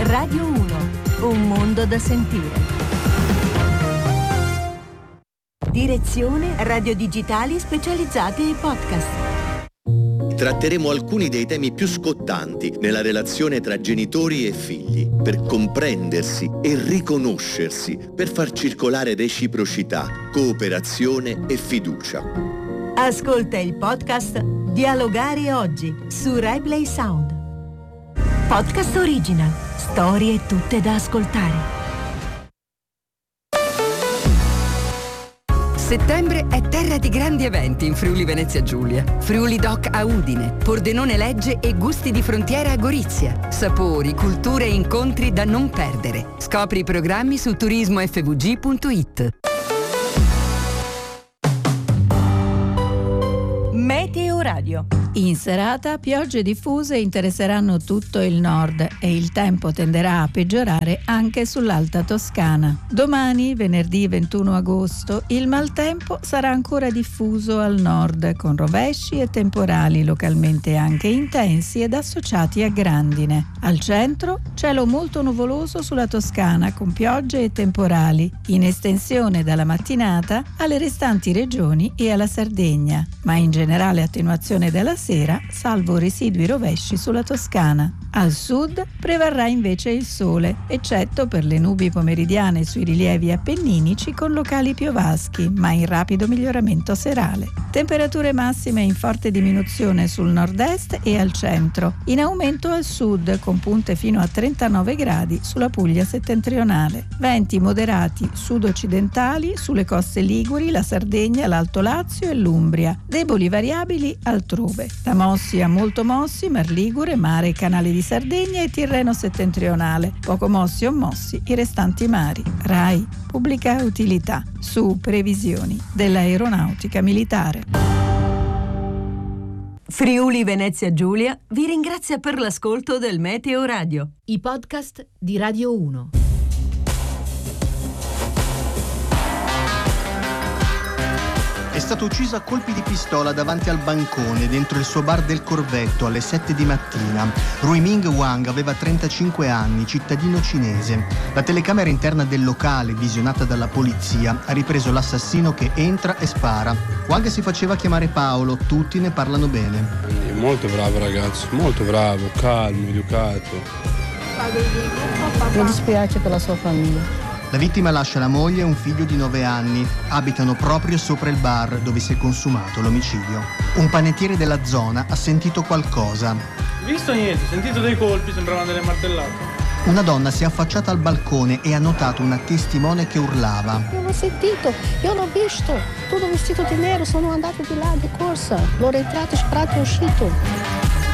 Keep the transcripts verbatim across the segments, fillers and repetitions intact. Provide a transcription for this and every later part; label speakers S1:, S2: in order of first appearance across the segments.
S1: Radio uno, un mondo da sentire. Direzione Radio Digitali Specializzate e Podcast.
S2: Tratteremo alcuni dei temi più scottanti nella relazione tra genitori e figli, per comprendersi e riconoscersi, per far circolare reciprocità, cooperazione e fiducia.
S1: Ascolta il podcast Dialogare oggi su RaiPlay Sound. Podcast original, storie tutte da ascoltare.
S3: Settembre è terra di grandi eventi in Friuli Venezia Giulia. Friuli Doc a Udine, Pordenone Legge e Gusti di Frontiera a Gorizia. Sapori, culture e incontri da non perdere. Scopri i programmi su turismo f v g punto i t.
S1: Meteo Radio.
S4: In serata piogge diffuse interesseranno tutto il nord e il tempo tenderà a peggiorare anche sull'Alta Toscana. Domani, venerdì ventuno agosto, il maltempo sarà ancora diffuso al nord con rovesci e temporali localmente anche intensi ed associati a grandine. Al centro, cielo molto nuvoloso sulla Toscana con piogge e temporali, in estensione dalla mattinata alle restanti regioni e alla Sardegna, ma in generale attenuazione della sera, salvo residui rovesci sulla Toscana. Al sud prevarrà invece il sole, eccetto per le nubi pomeridiane sui rilievi appenninici con locali piovaschi, ma in rapido miglioramento serale. Temperature massime in forte diminuzione sul nord-est e al centro, in aumento al sud con punte fino a trentanove gradi sulla Puglia settentrionale. Venti moderati sud-occidentali sulle coste liguri, la Sardegna, l'Alto Lazio e l'Umbria, deboli variabili altrove. Da mossi a molto mossi, Mar Ligure, mare e canale di Sardegna e Tirreno settentrionale, poco mossi o mossi i restanti mari. RAI, pubblica utilità, su previsioni dell'aeronautica militare.
S1: Friuli Venezia Giulia vi ringrazia per l'ascolto del Meteo Radio.
S5: I podcast di Radio uno.
S6: È stato ucciso a colpi di pistola davanti al bancone dentro il suo bar del Corvetto alle sette di mattina. Rui Ming Wang aveva trentacinque anni, cittadino cinese. La telecamera interna del locale, visionata dalla polizia, ha ripreso l'assassino che entra e spara. Wang si faceva chiamare Paolo, tutti ne parlano bene.
S7: È molto bravo ragazzo, molto bravo, calmo, educato.
S8: Mi dispiace per la sua famiglia.
S6: La vittima lascia la moglie e un figlio di nove anni. Abitano proprio sopra il bar dove si è consumato l'omicidio. Un panettiere della zona ha sentito qualcosa.
S9: Visto niente, sentito dei colpi, sembravano delle martellate.
S6: Una donna si è affacciata al balcone e ha notato una testimone che urlava.
S8: Io l'ho sentito, io l'ho visto. Tutto vestito di nero, sono andato di là di corsa. L'ho entrato, sparato e uscito.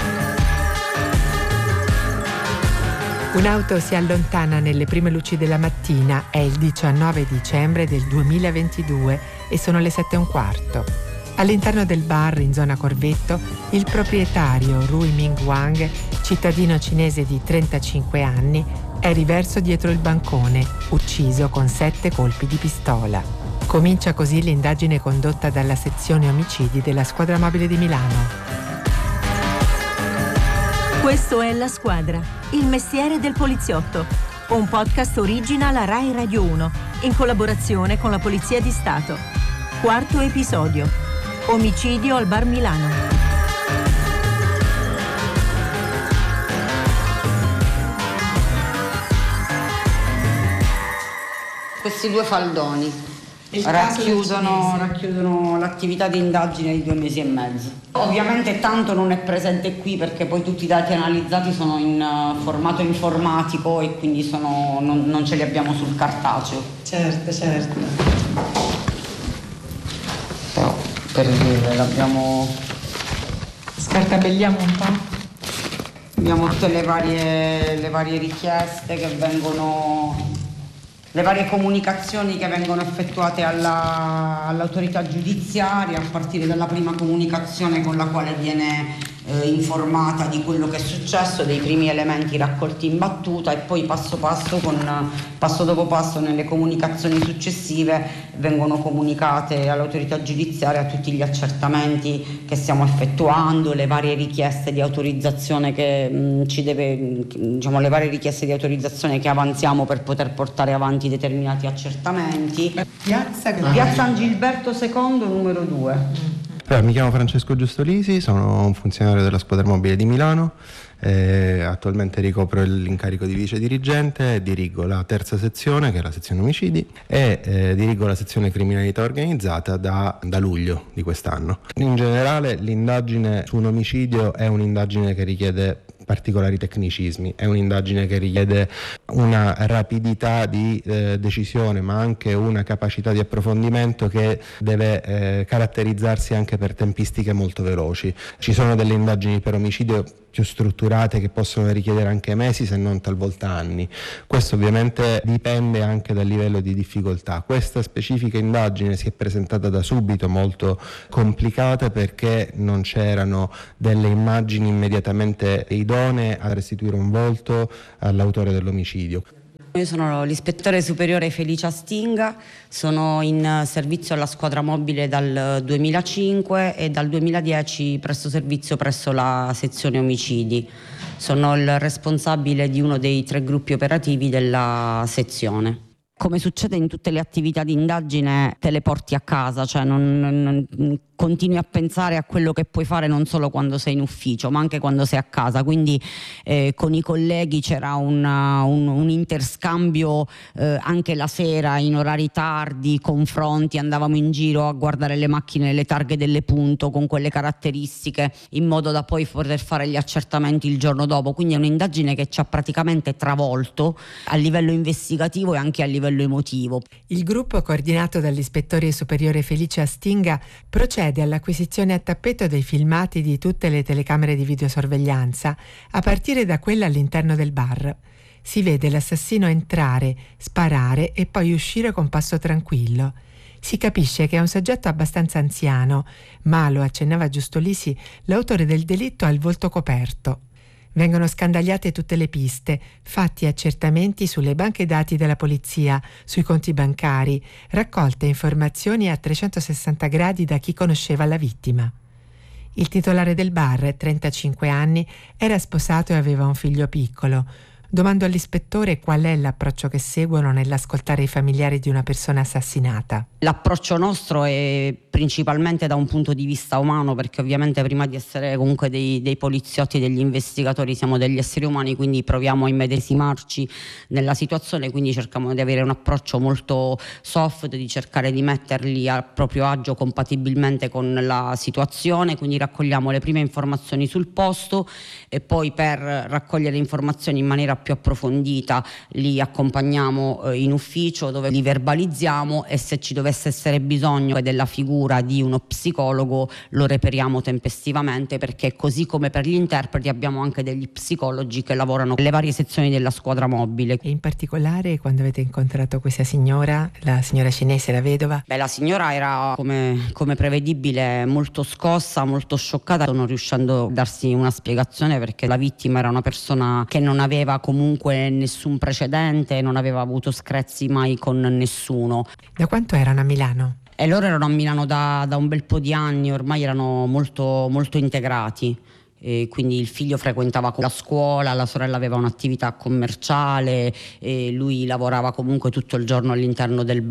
S10: Un'auto si allontana nelle prime luci della mattina, è il diciannove dicembre del duemilaventidue e sono le sette e un quarto. All'interno del bar in zona Corvetto, il proprietario Rui Ming Wang, cittadino cinese di trentacinque anni, è riverso dietro il bancone, ucciso con sette colpi di pistola. Comincia così l'indagine condotta dalla sezione omicidi della Squadra Mobile di Milano.
S1: Questo è La Squadra, il mestiere del poliziotto, un podcast original a Rai Radio uno, in collaborazione con la Polizia di Stato. Quarto episodio. Omicidio al Bar Milano.
S11: Questi due faldoni racchiudono, racchiudono l'attività di indagine di due mesi e mezzo. Ovviamente tanto non è presente qui perché poi tutti i dati analizzati sono in uh, formato informatico e quindi sono, non, non ce li abbiamo sul cartaceo.
S8: Certo, certo.
S11: Però per dire l'abbiamo...
S8: Scartabelliamo un po'.
S11: Abbiamo tutte le varie, le varie richieste che vengono... le varie comunicazioni che vengono effettuate alla, all'autorità giudiziaria, a partire dalla prima comunicazione con la quale viene eh, informata di quello che è successo, dei primi elementi raccolti in battuta, e poi passo passo, con, passo dopo passo nelle comunicazioni successive vengono comunicate all'autorità giudiziaria tutti gli accertamenti che stiamo effettuando, le varie richieste di autorizzazione che mh, ci deve, diciamo, le varie richieste di autorizzazione che avanziamo per poter portare avanti determinati accertamenti.
S10: Piazza,
S11: Piazza Angilberto secondo numero due.
S12: Allora, mi chiamo Francesco Giustolisi, sono un funzionario della Squadra Mobile di Milano, eh, attualmente ricopro l'incarico di vice dirigente, dirigo la terza sezione, che è la sezione omicidi, e eh, dirigo la sezione criminalità organizzata da, da luglio di quest'anno. In generale l'indagine su un omicidio è un'indagine che richiede particolari tecnicismi, è un'indagine che richiede una rapidità di eh, decisione, ma anche una capacità di approfondimento che deve eh, caratterizzarsi anche per tempistiche molto veloci. Ci sono delle indagini per omicidio più strutturate che possono richiedere anche mesi, se non talvolta anni. Questo ovviamente dipende anche dal livello di difficoltà. Questa specifica indagine si è presentata da subito molto complicata perché non c'erano delle immagini immediatamente idonee a restituire un volto all'autore dell'omicidio.
S11: Io sono l'ispettore superiore Felicia Stinga, sono in servizio alla Squadra Mobile dal duemilacinque e dal duemiladieci presto servizio presso la sezione omicidi. Sono il responsabile di uno dei tre gruppi operativi della sezione. Come succede in tutte le attività di indagine, te le porti a casa, cioè non, non continui a pensare a quello che puoi fare non solo quando sei in ufficio, ma anche quando sei a casa. Quindi eh, con i colleghi c'era una, un, un interscambio eh, anche la sera, in orari tardi, confronti, andavamo in giro a guardare le macchine, le targhe delle punto con quelle caratteristiche, in modo da poi poter fare gli accertamenti il giorno dopo. Quindi è un'indagine che ci ha praticamente travolto a livello investigativo e anche a livello emotivo.
S10: Il gruppo, coordinato dall'ispettore superiore Felicia Stinga, procede all'acquisizione a tappeto dei filmati di tutte le telecamere di videosorveglianza, a partire da quella all'interno del bar. Si vede l'assassino entrare, sparare e poi uscire con passo tranquillo. Si capisce che è un soggetto abbastanza anziano, ma, lo accennava Giustolisi, l'autore del delitto ha il volto coperto. Vengono scandagliate tutte le piste, fatti accertamenti sulle banche dati della polizia, sui conti bancari, raccolte informazioni a trecentosessanta gradi da chi conosceva la vittima. Il titolare del bar, trentacinque anni, era sposato e aveva un figlio piccolo. Domando all'ispettore qual è l'approccio che seguono nell'ascoltare i familiari di una persona assassinata.
S11: L'approccio nostro è principalmente da un punto di vista umano, perché ovviamente prima di essere comunque dei, dei poliziotti e degli investigatori siamo degli esseri umani, quindi proviamo a immedesimarci nella situazione, quindi cerchiamo di avere un approccio molto soft, di cercare di metterli a proprio agio compatibilmente con la situazione, quindi raccogliamo le prime informazioni sul posto e poi per raccogliere informazioni in maniera più approfondita li accompagniamo eh, in ufficio, dove li verbalizziamo, e se ci dovesse essere bisogno della figura di uno psicologo lo reperiamo tempestivamente, perché così come per gli interpreti abbiamo anche degli psicologi che lavorano nelle varie sezioni della Squadra Mobile.
S10: E in particolare quando avete incontrato questa signora, la signora cinese, la vedova?
S11: Beh, la signora era come, come prevedibile molto scossa, molto scioccata, non riuscendo a darsi una spiegazione, perché la vittima era una persona che non aveva comunque nessun precedente, non aveva avuto screzi mai con nessuno.
S10: Da quanto erano a Milano?
S11: E loro erano a Milano da, da un bel po' di anni, ormai erano molto, molto integrati. E quindi il figlio frequentava la scuola, la sorella aveva un'attività commerciale e lui lavorava comunque tutto il giorno all'interno del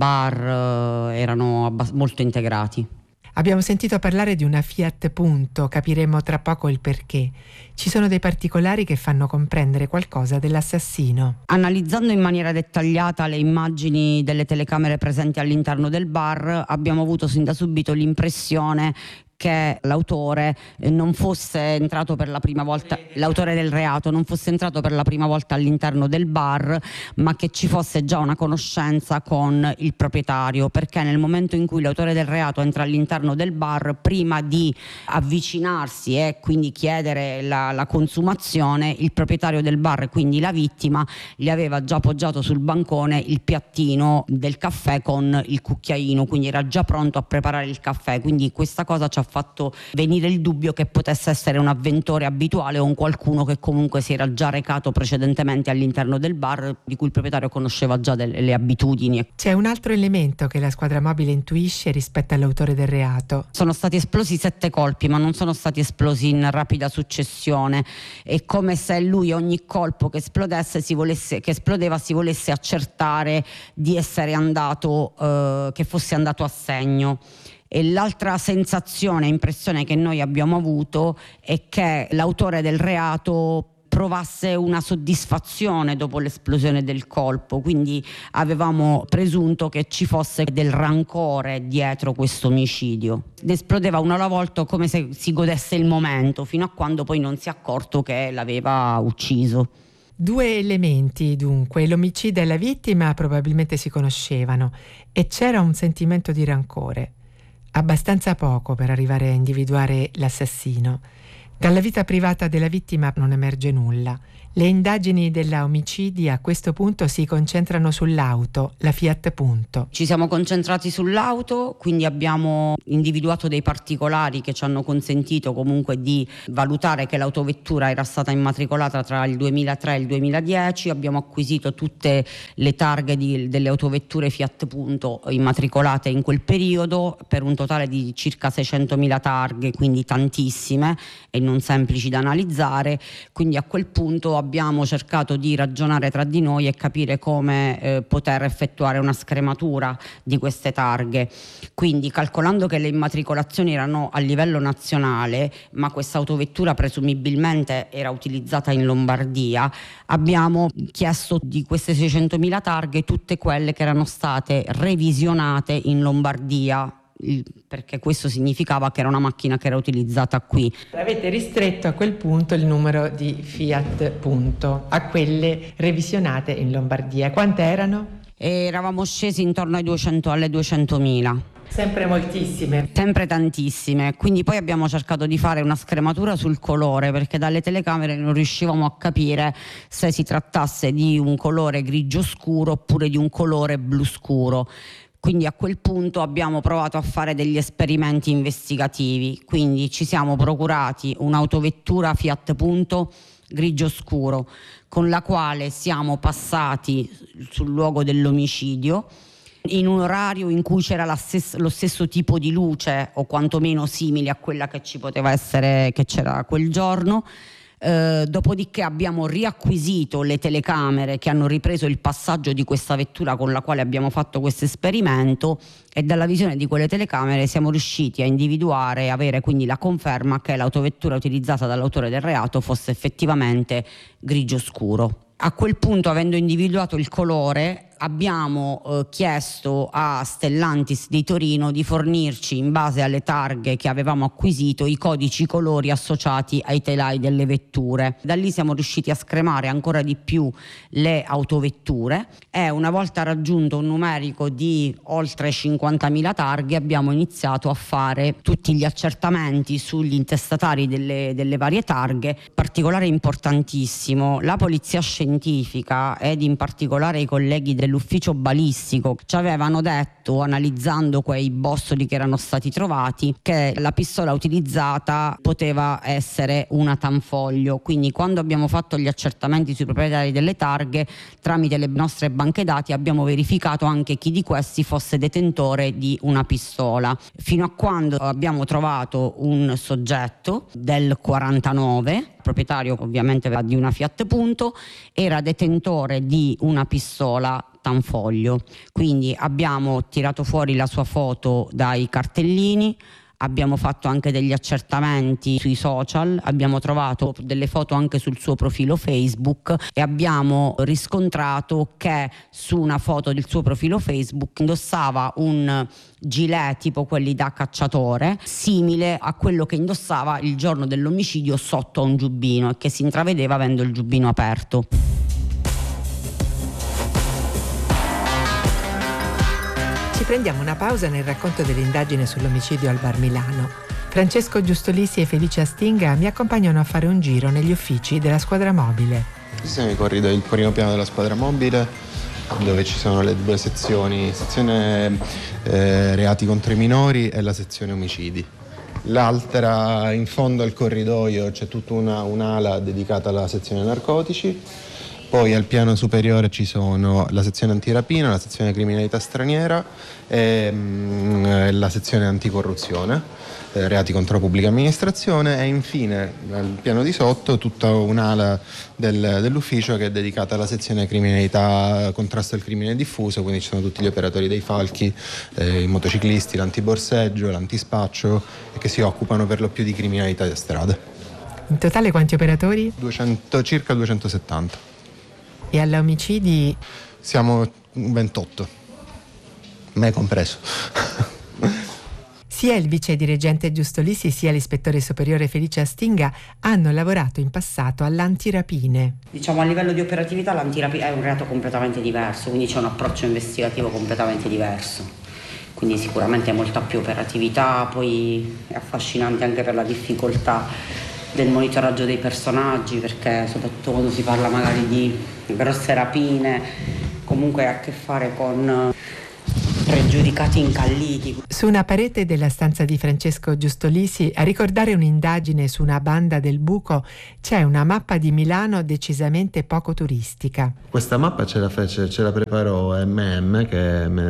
S11: bar, erano abbast- molto integrati.
S10: Abbiamo sentito parlare di una Fiat Punto, capiremo tra poco il perché. Ci sono dei particolari che fanno comprendere qualcosa dell'assassino.
S11: Analizzando in maniera dettagliata le immagini delle telecamere presenti all'interno del bar, abbiamo avuto sin da subito l'impressione che l'autore non fosse entrato per la prima volta, l'autore del reato non fosse entrato per la prima volta all'interno del bar, ma che ci fosse già una conoscenza con il proprietario, perché nel momento in cui l'autore del reato entra all'interno del bar, prima di avvicinarsi e quindi chiedere la, la consumazione, il proprietario del bar, quindi la vittima, gli aveva già appoggiato sul bancone il piattino del caffè con il cucchiaino, quindi era già pronto a preparare il caffè. Quindi questa cosa ci ha fatto venire il dubbio che potesse essere un avventore abituale o un qualcuno che comunque si era già recato precedentemente all'interno del bar, di cui il proprietario conosceva già delle, le abitudini.
S10: C'è un altro elemento che la squadra mobile intuisce rispetto all'autore del reato.
S11: Sono stati esplosi sette colpi, ma non sono stati esplosi in rapida successione. È come se lui ogni colpo che esplodesse si volesse, che esplodeva si volesse accertare di essere andato, eh, che fosse andato a segno. E l'altra sensazione, impressione che noi abbiamo avuto è che l'autore del reato provasse una soddisfazione dopo l'esplosione del colpo, quindi avevamo presunto che ci fosse del rancore dietro questo omicidio. Esplodeva uno alla volta come se si godesse il momento, fino a quando poi non si è accorto che l'aveva ucciso.
S10: Due elementi dunque, l'omicida e la vittima probabilmente si conoscevano e c'era un sentimento di rancore. Abbastanza poco per arrivare a individuare l'assassino. Dalla vita privata della vittima non emerge nulla. Le indagini della omicidi a questo punto si concentrano sull'auto, la Fiat Punto.
S11: Ci siamo concentrati sull'auto, quindi abbiamo individuato dei particolari che ci hanno consentito comunque di valutare che l'autovettura era stata immatricolata tra il duemilatré e il duemiladieci. Abbiamo acquisito tutte le targhe di, delle autovetture Fiat Punto immatricolate in quel periodo, per un totale di circa seicentomila targhe, quindi tantissime e non semplici da analizzare. Quindi a quel punto abbiamo cercato di ragionare tra di noi e capire come eh, poter effettuare una scrematura di queste targhe. Quindi, calcolando che le immatricolazioni erano a livello nazionale, ma questa autovettura presumibilmente era utilizzata in Lombardia, abbiamo chiesto di queste seicentomila targhe tutte quelle che erano state revisionate in Lombardia, perché questo significava che era una macchina che era utilizzata qui.
S10: Avete ristretto a quel punto il numero di Fiat Punto a quelle revisionate in Lombardia. Quante erano?
S11: E eravamo scesi intorno ai duecento, alle duecentomila.
S10: Sempre moltissime.
S11: Sempre tantissime. Quindi poi abbiamo cercato di fare una scrematura sul colore, perché dalle telecamere non riuscivamo a capire se si trattasse di un colore grigio scuro oppure di un colore blu scuro. Quindi a quel punto abbiamo provato a fare degli esperimenti investigativi, quindi ci siamo procurati un'autovettura Fiat Punto grigio scuro, con la quale siamo passati sul luogo dell'omicidio in un orario in cui c'era la stessa, lo stesso tipo di luce, o quantomeno simile a quella che ci poteva essere, che c'era quel giorno. Eh, dopodiché abbiamo riacquisito le telecamere che hanno ripreso il passaggio di questa vettura con la quale abbiamo fatto questo esperimento, e dalla visione di quelle telecamere siamo riusciti a individuare e avere quindi la conferma che l'autovettura utilizzata dall'autore del reato fosse effettivamente grigio scuro. A quel punto, avendo individuato il colore, abbiamo eh, chiesto a Stellantis di Torino di fornirci, in base alle targhe che avevamo acquisito, i codici colori associati ai telai delle vetture. Da lì siamo riusciti a scremare ancora di più le autovetture e, una volta raggiunto un numerico di oltre cinquantamila targhe, abbiamo iniziato a fare tutti gli accertamenti sugli intestatari delle, delle varie targhe. Particolare importantissimo, la polizia scientifica ed in particolare i colleghi dell'ufficio balistico ci avevano detto, analizzando quei bossoli che erano stati trovati, che la pistola utilizzata poteva essere una tanfoglio. Quindi, quando abbiamo fatto gli accertamenti sui proprietari delle targhe, tramite le nostre banche dati abbiamo verificato anche chi di questi fosse detentore di una pistola, fino a quando abbiamo trovato un soggetto del quarantanove, proprietario ovviamente di una Fiat Punto, era detentore di una pistola tanfoglio. Quindi abbiamo tirato fuori la sua foto dai cartellini, abbiamo fatto anche degli accertamenti sui social, abbiamo trovato delle foto anche sul suo profilo Facebook e abbiamo riscontrato che su una foto del suo profilo Facebook indossava un gilet tipo quelli da cacciatore, simile a quello che indossava il giorno dell'omicidio sotto a un giubbino, e che si intravedeva avendo il giubbino aperto.
S10: Ci prendiamo una pausa nel racconto dell'indagine sull'omicidio al Bar Milano. Francesco Giustolisi e Felice Astinga mi accompagnano a fare un giro negli uffici della squadra mobile.
S12: Qui siamo ai corridoi del primo piano della squadra mobile, dove ci sono le due sezioni, sezione eh, reati contro i minori e la sezione omicidi. L'altra, in fondo al corridoio, c'è tutta una, un'ala dedicata alla sezione narcotici. Poi al piano superiore ci sono la sezione antirapina, la sezione criminalità straniera e mh, la sezione anticorruzione, eh, reati contro la pubblica amministrazione, e infine al piano di sotto tutta un'ala del, dell'ufficio che è dedicata alla sezione criminalità, contrasto al crimine diffuso, quindi ci sono tutti gli operatori dei falchi, eh, i motociclisti, l'antiborseggio, l'antispaccio, e che si occupano per lo più di criminalità di strada.
S10: In totale quanti operatori?
S12: duecento, circa duecentosettanta.
S10: E alla omicidi?
S12: Siamo ventotto, me compreso.
S10: Sia il vice dirigente Giusto Lisi sia l'ispettore superiore Felice Astinga hanno lavorato in passato all'antirapine.
S11: Diciamo, a livello di operatività l'antirapina è un reato completamente diverso, quindi c'è un approccio investigativo completamente diverso. Quindi sicuramente molta più operatività, poi è affascinante anche per la difficoltà del monitoraggio dei personaggi, perché soprattutto quando si parla magari di grosse rapine comunque ha a che fare con pregiudicati incalliti.
S10: Su una parete della stanza di Francesco Giustolisi, a ricordare un'indagine su una banda del buco, c'è una mappa di Milano decisamente poco turistica.
S12: Questa mappa ce la, fece, ce la preparò M M, che è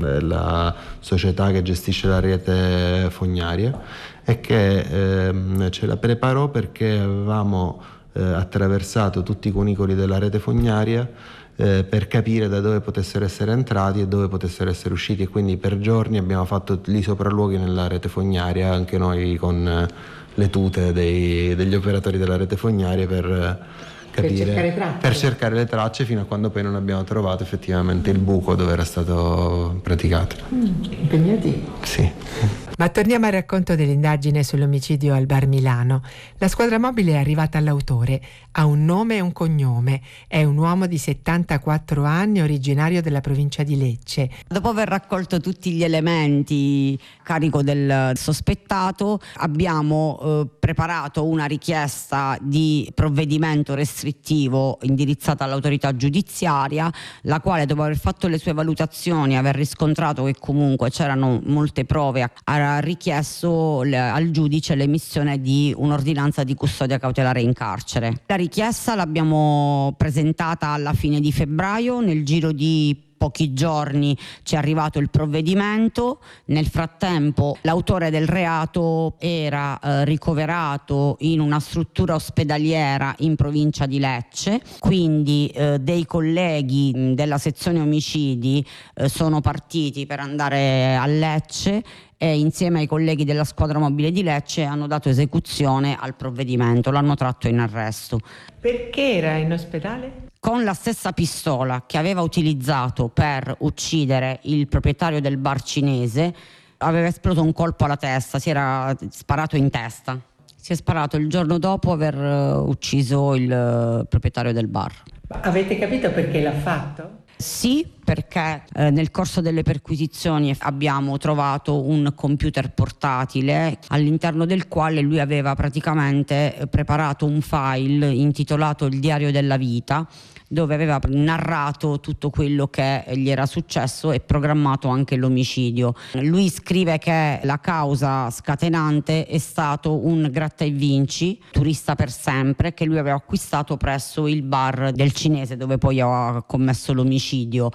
S12: la società che gestisce la rete fognaria, e che ehm, ce la preparò perché avevamo eh, attraversato tutti i cunicoli della rete fognaria eh, per capire da dove potessero essere entrati e dove potessero essere usciti, e quindi per giorni abbiamo fatto i sopralluoghi nella rete fognaria, anche noi con eh, le tute dei, degli operatori della rete fognaria per eh, capire,
S10: per cercare,
S12: per cercare le tracce, fino a quando poi non abbiamo trovato effettivamente il buco dove era stato praticato.
S10: Mm, impegnativo.
S12: Sì.
S10: Ma torniamo al racconto dell'indagine sull'omicidio al Bar Milano. La squadra mobile è arrivata all'autore, ha un nome e un cognome, è un uomo di settantaquattro anni, originario della provincia di Lecce.
S11: Dopo aver raccolto tutti gli elementi a carico del sospettato, abbiamo eh, preparato una richiesta di provvedimento restrittivo indirizzata all'autorità giudiziaria, la quale, dopo aver fatto le sue valutazioni, aver riscontrato che comunque c'erano molte prove, ha richiesto al giudice l'emissione di un'ordinanza di custodia cautelare in carcere. La richiesta l'abbiamo presentata alla fine di febbraio, nel giro di pochi giorni ci è arrivato il provvedimento. Nel frattempo l'autore del reato era eh, ricoverato in una struttura ospedaliera in provincia di Lecce, quindi eh, dei colleghi mh, della sezione omicidi eh, sono partiti per andare a Lecce e insieme ai colleghi della squadra mobile di Lecce hanno dato esecuzione al provvedimento, l'hanno tratto in arresto.
S10: Perché era in ospedale?
S11: Con la stessa pistola che aveva utilizzato per uccidere il proprietario del bar cinese, aveva esploso un colpo alla testa, si era sparato in testa. Si è sparato il giorno dopo aver uh, ucciso il uh, proprietario del bar.
S10: Ma avete capito perché l'ha fatto?
S11: Sì, perché eh, nel corso delle perquisizioni abbiamo trovato un computer portatile all'interno del quale lui aveva praticamente preparato un file intitolato Il diario della vita, dove aveva narrato tutto quello che gli era successo e programmato anche l'omicidio. Lui scrive che la causa scatenante è stato un gratta e vinci, turista per sempre, che lui aveva acquistato presso il bar del cinese dove poi ha commesso l'omicidio.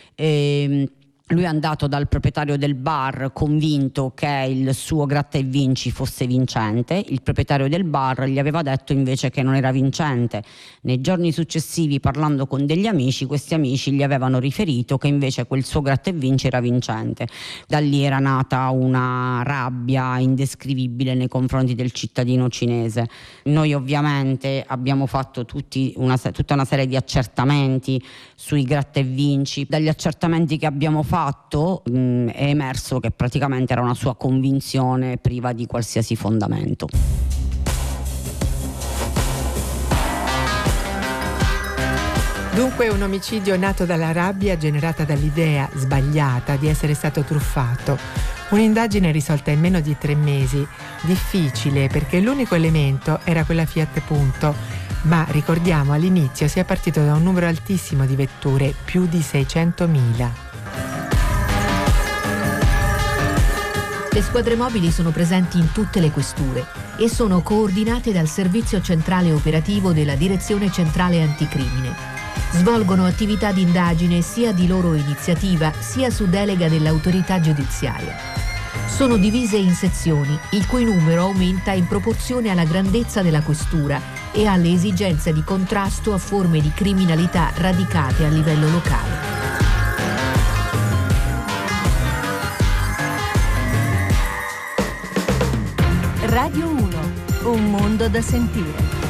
S11: E lui è andato dal proprietario del bar convinto che il suo gratta e vinci fosse vincente. Il proprietario del bar gli aveva detto invece che non era vincente. Nei giorni successivi, parlando con degli amici, questi amici gli avevano riferito che invece quel suo gratta e vinci era vincente. Da lì era nata una rabbia indescrivibile nei confronti del cittadino cinese. Noi ovviamente abbiamo fatto tutti una, tutta una serie di accertamenti sui gratta e vinci. Dagli accertamenti che abbiamo fatto Mh, è emerso che praticamente era una sua convinzione priva di qualsiasi fondamento.
S10: Dunque un omicidio nato dalla rabbia generata dall'idea sbagliata di essere stato truffato. Un'indagine risolta in meno di tre mesi, difficile perché l'unico elemento era quella Fiat Punto, ma ricordiamo all'inizio si è partito da un numero altissimo di vetture, più di seicentomila.
S5: Le squadre mobili sono presenti in tutte le questure e sono coordinate dal Servizio Centrale Operativo della Direzione Centrale Anticrimine. Svolgono attività di indagine sia di loro iniziativa sia su delega dell'autorità giudiziaria. Sono divise in sezioni, il cui numero aumenta in proporzione alla grandezza della questura e alle esigenze di contrasto a forme di criminalità radicate a livello locale.
S1: Radio uno, un mondo da sentire.